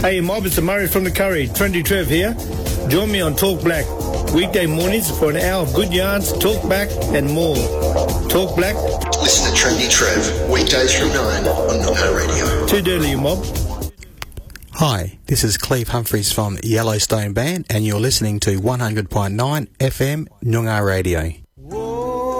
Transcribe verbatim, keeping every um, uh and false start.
Hey Mob, it's Murray from the Curry. Trendy Trev here. Join me on Talk Black. Weekday mornings for an hour of good yarns, talk back and more. Talk Black. Listen to Trendy Trev, weekdays from nine on Noongar Radio. Too dirty, you mob. Hi, this is Cleve Humphreys from Yellowstone Band, and you're listening to one hundred point nine F M Noongar Radio.